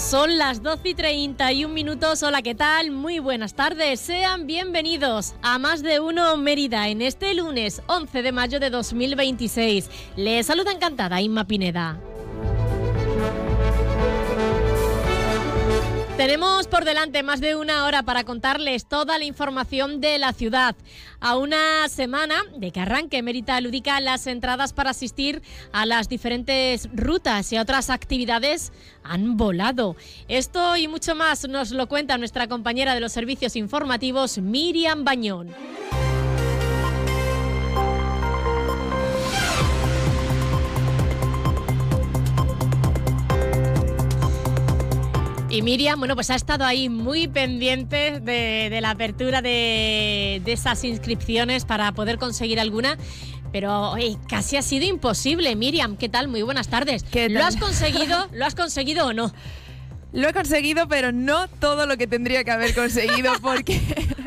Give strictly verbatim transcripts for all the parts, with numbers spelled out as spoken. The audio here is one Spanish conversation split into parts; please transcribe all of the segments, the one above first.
Son las doce y treinta y un minutos. Hola, ¿qué tal? Muy buenas tardes. Sean bienvenidos a Más de Uno Mérida en este lunes once de mayo de dos mil veintiséis. Les saluda encantada Inma Pineda. Tenemos por delante más de una hora para contarles toda la información de la ciudad. A una semana de que arranque Mérida Lúdica, las entradas para asistir a las diferentes rutas y a otras actividades han volado. Esto y mucho más nos lo cuenta nuestra compañera de los servicios informativos, Miriam Bañón. Y Miriam, bueno, pues ha estado ahí muy pendiente de, de la apertura de, de esas inscripciones para poder conseguir alguna, pero oye, casi ha sido imposible. Miriam, ¿qué tal? Muy buenas tardes. ¿Lo has conseguido? ¿Lo has conseguido o no? Lo he conseguido, pero no todo lo que tendría que haber conseguido, porque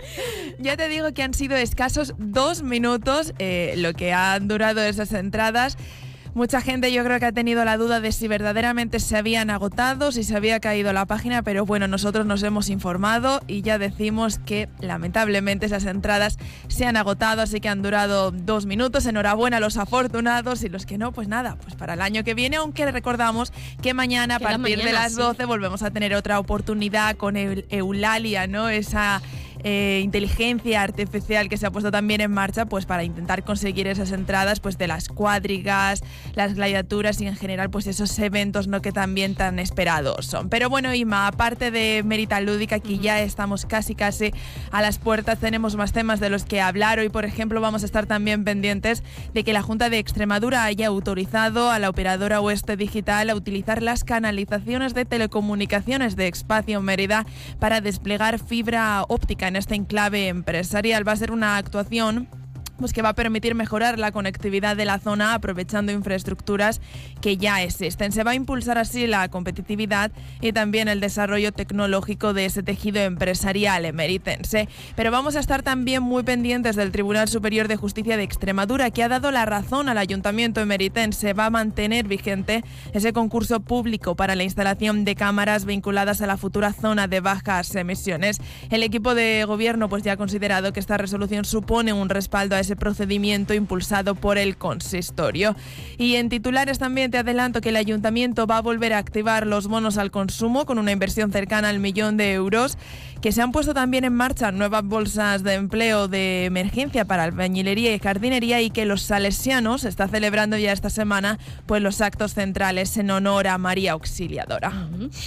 ya te digo que han sido escasos dos minutos eh, lo que han durado esas entradas. Mucha gente yo creo que ha tenido la duda de si verdaderamente se habían agotado, si se había caído la página, pero bueno, nosotros nos hemos informado y ya decimos que lamentablemente esas entradas se han agotado, así que han durado dos minutos. Enhorabuena a los afortunados, y los que no, pues nada, pues para el año que viene, aunque recordamos que mañana a partir mañana, de las doce sí. volvemos a tener otra oportunidad con Eulalia, ¿no? Esa Eh, inteligencia artificial que se ha puesto también en marcha, pues para intentar conseguir esas entradas pues de las cuadrigas, las gladiaturas y en general pues esos eventos, ¿no?, que también tan esperados son. Pero bueno, Ima, aparte de Mérida Lúdica, aquí ya estamos casi casi a las puertas, tenemos más temas de los que hablar. Hoy, por ejemplo, vamos a estar también pendientes de que la Junta de Extremadura haya autorizado a la operadora Oeste Digital a utilizar las canalizaciones de telecomunicaciones de Espacio Mérida para desplegar fibra óptica en este enclave empresarial. Va a ser una actuación pues que va a permitir mejorar la conectividad de la zona aprovechando infraestructuras que ya existen. Se va a impulsar así la competitividad y también el desarrollo tecnológico de ese tejido empresarial emeritense. Pero vamos a estar también muy pendientes del Tribunal Superior de Justicia de Extremadura, que ha dado la razón al Ayuntamiento emeritense. Va a mantener vigente ese concurso público para la instalación de cámaras vinculadas a la futura zona de bajas emisiones. El equipo de gobierno pues ya ha considerado que esta resolución supone un respaldo a ese procedimiento impulsado por el consistorio. Y en titulares también te adelanto que el ayuntamiento va a volver a activar los bonos al consumo con una inversión cercana al millón de euros, que se han puesto también en marcha nuevas bolsas de empleo de emergencia para albañilería y jardinería, y que los salesianos está celebrando ya esta semana pues los actos centrales en honor a María Auxiliadora. Uh-huh.